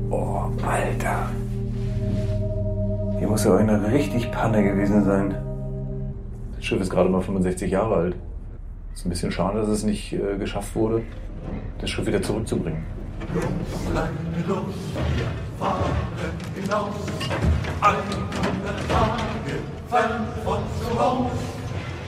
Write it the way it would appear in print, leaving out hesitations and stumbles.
Oh, Alter. Hier muss ja eine richtig Panne gewesen sein. Das Schiff ist gerade mal 65 Jahre alt. Ist ein bisschen schade, dass es nicht geschafft wurde, das Schiff wieder zurückzubringen. Los, kleine los, wir fahren hinaus. 100 Tage fern von zu Haus.